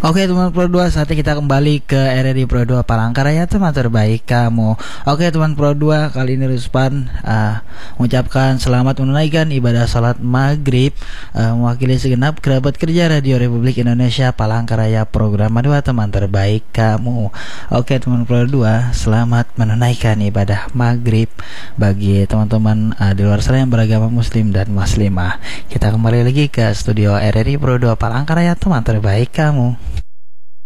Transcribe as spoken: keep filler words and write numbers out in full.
Oke teman Pro dua, saatnya kita kembali ke R R I Pro dua Palangkaraya, teman terbaik kamu. Oke teman Pro dua, kali ini Ruspan uh, mengucapkan selamat menunaikan ibadah salat maghrib uh, mewakili segenap kerabat kerja Radio Republik Indonesia Palangkaraya Program dua, teman terbaik kamu. Oke teman Pro dua, selamat menunaikan ibadah maghrib bagi teman-teman uh, di luar sana yang beragama muslim dan muslimah. Kita kembali lagi ke studio R R I Pro dua Palangkaraya, teman terbaik kamu.